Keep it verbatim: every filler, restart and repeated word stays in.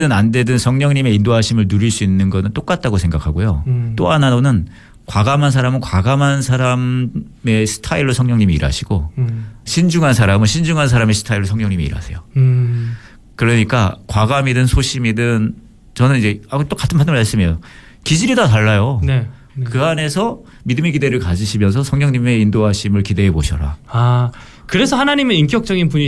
안 되든 성령님의 인도하심을 누릴 수 있는 거는 똑같다고 생각하고요. 음. 또 하나로는 과감한 사람은 과감한 사람의 스타일로 성령님이 일하시고 음. 신중한 사람은 신중한 사람의 스타일로 성령님이 일하세요. 음. 그러니까 과감이든 소심이든 저는 이제 또 같은 판단을 했으면 기질이 다 달라요. 네. 네. 그 안에서 믿음의 기대를 가지시면서 성령님의 인도하심을 기대해 보셔라. 아, 그래서 하나님은 인격적인 분이